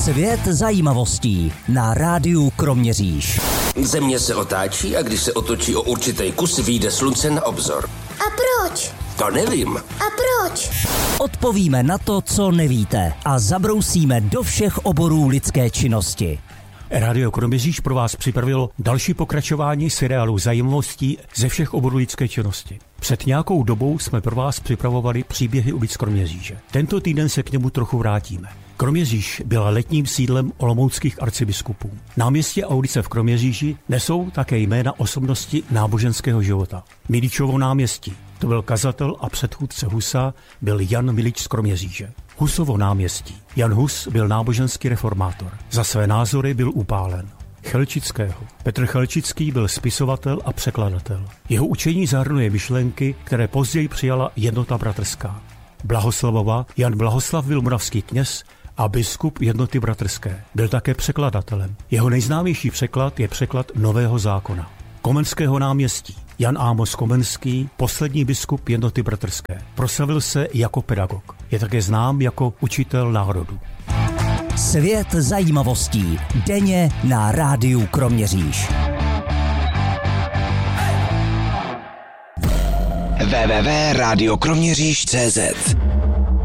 Svět zajímavostí na rádiu Kroměříž. Země se otáčí a když se otočí o určitý kus, vyjde slunce na obzor. A proč? To nevím. A proč? Odpovíme na to, co nevíte a zabrousíme do všech oborů lidské činnosti. Rádio Kroměříž pro vás připravilo další pokračování seriálu zajímavostí ze všech oborů lidské činnosti. Před nějakou dobou jsme pro vás připravovali příběhy ulic Kroměříže. Tento týden se k němu trochu vrátíme. Kroměříž byla letním sídlem olomouckých arcibiskupů. Náměstí a ulice v Kroměříži nesou také jména osobnosti náboženského života. Miličovo náměstí, to byl kazatel a předchůdce Husa, byl Jan Milič z Kroměříže. Husovo náměstí, Jan Hus byl náboženský reformátor. Za své názory byl upálen. Chelčického. Petr Chelčický byl spisovatel a překladatel. Jeho učení zahrnuje myšlenky, které později přijala Jednota bratrská. Blahoslavova, Jan Blahoslav byl moravský kněz a biskup Jednoty bratrské. Byl také překladatelem. Jeho nejznámější překlad je překlad Nového zákona. Komenského náměstí, Jan Ámos Komenský, poslední biskup Jednoty bratrské. Proslavil se jako pedagog. Je také znám jako učitel národu. Svět zajímavostí denně na rádiu Kroměříž. www.radiokroměříž.cz